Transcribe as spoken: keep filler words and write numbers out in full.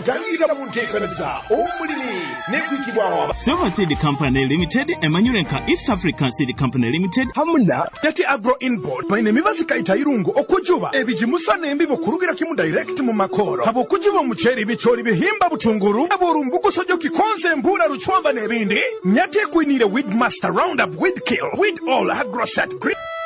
gangirira mu nteekaniza omulimi n'ekwikibwawo Silver Seed Company Limited, Emmanuelenka East African Seed Company Limited, hamuna yati agro inboard baine mibazi kaita irungo okujuba ebijimusa n'embibo kurugira kimu direct mu makoro habo kujiba omuceri bicholi bihimba butunguru aborumbugu sojo kikonze mbura ruchwamba n'ebindi nyate kwinire weed master roundup weed kill weed all agro shot green